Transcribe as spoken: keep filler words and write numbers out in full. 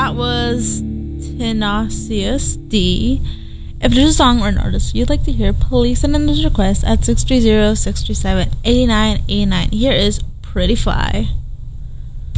that was Tenacious D. If there's a song or an artist you'd like to hear, please send in those requests at six three zero, six three seven, eight nine eight nine. Here is Pretty Fly.